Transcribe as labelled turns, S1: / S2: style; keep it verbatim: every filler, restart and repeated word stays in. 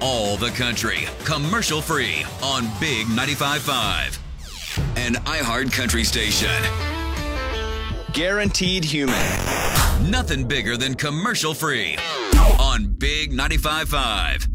S1: all the country, commercial free on Big ninety-five point five. An iHeart Country station.
S2: Guaranteed human.
S1: Nothing bigger than commercial free on Big ninety-five point five.